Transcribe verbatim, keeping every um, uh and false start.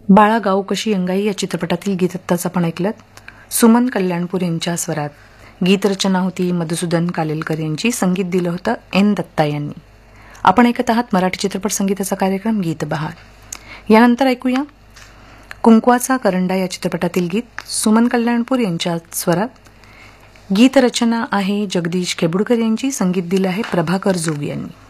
बाळा गाऊ कशी अंगाई या चित्रपटातील गीतत्ताच आपण ऐकलं. सुमन कल्याणपूर यांच्या स्वरात गीतरचना होती मधुसूदन कालेलकर यांची, संगीत दिलं होतं एन दत्ता यांनी. आपण ऐकत आहात मराठी चित्रपट संगीताचा कार्यक्रम गीत बहार. यानंतर ऐकूया कुंकवाचा करंडा या चित्रपटातील गीत सुमन कल्याणपूर यांच्या स्वरात. गीतरचना आहे जगदीश केबुडकर यांची, संगीत दिलं आहे प्रभाकर जोग यांनी.